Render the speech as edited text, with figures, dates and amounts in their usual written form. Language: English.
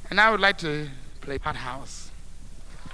And I would like to play Pot House.